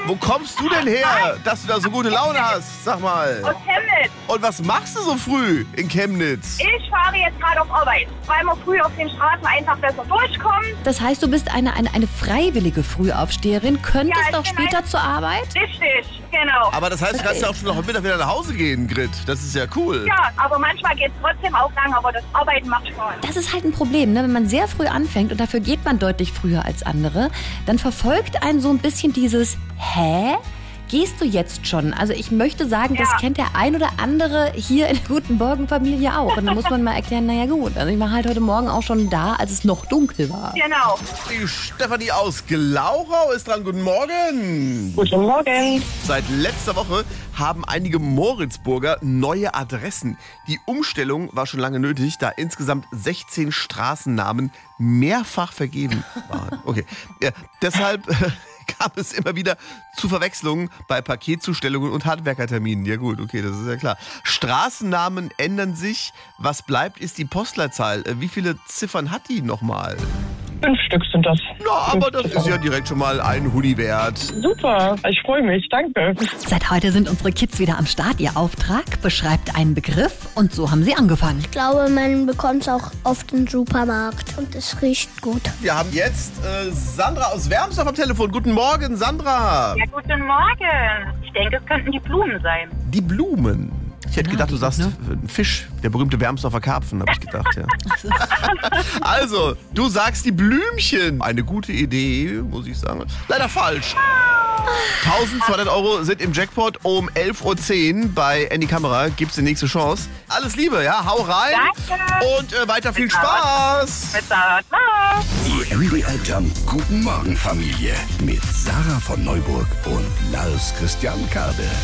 Wo kommst du denn her, dass du da so gute Laune hast? Sag mal. Aus Chemnitz. Und was machst du so früh in Chemnitz? Ich fahre jetzt gerade auf Arbeit, weil wir früh auf den Straßen einfach besser durchkommen. Das heißt, du bist eine freiwillige Frühaufsteherin, könntest Ja, ich auch bin später zur Arbeit? Richtig, genau. Aber das heißt, du kannst ja auch schon noch am Mittag wieder nach Hause gehen, Grit. Das ist ja cool. Ja, aber manchmal geht es trotzdem auch lang, aber das Arbeiten macht Spaß. Das ist halt ein Problem, ne? Wenn man sehr früh anfängt und dafür geht man deutlich früher als andere, dann verfolgt einen so ein bisschen dieses Hä? Gehst du jetzt schon? Also ich möchte sagen, das kennt der ein oder andere hier in der Guten Morgen Familie auch. Und dann muss man mal erklären, naja gut, also ich war halt heute Morgen auch schon da, als es noch dunkel war. Genau. Die Stefanie aus Glauchau ist dran. Guten Morgen. Guten Morgen. Seit letzter Woche haben einige Moritzburger neue Adressen. Die Umstellung war schon lange nötig, da insgesamt 16 Straßennamen mehrfach vergeben waren. Okay, ja, deshalb gab es immer wieder zu Verwechslungen bei Paketzustellungen und Handwerkerterminen. Ja gut, okay, das ist ja klar. Straßennamen ändern sich. Was bleibt, ist die Postleitzahl. Wie viele Ziffern hat die nochmal? 5 Stück sind das. Na, aber das ist ja direkt schon mal ein Huni wert. Super, ich freue mich, danke. Seit heute sind unsere Kids wieder am Start. Ihr Auftrag beschreibt einen Begriff und so haben sie angefangen. Ich glaube, man bekommt es auch oft im Supermarkt und es riecht gut. Wir haben jetzt Sandra aus Wermsdorf am Telefon. Guten Morgen, Sandra. Ja, guten Morgen. Ich denke, es könnten die Blumen sein. Die Blumen. Ich hätte gedacht, du sagst ein Fisch, der berühmte Wermsdorfer Karpfen, habe ich gedacht, ja. Also, du sagst die Blümchen. Eine gute Idee, muss ich sagen. Leider falsch. 1.200 € sind im Jackpot. Um 11.10 Uhr bei Andy Kamera gibt es die nächste Chance. Alles Liebe, ja? Hau rein. Danke. Und weiter viel Spaß. Bis dann. Ciao. Die MDR Jump Guten Morgen Familie mit Sarah von Neuburg und Lars Christian Kade.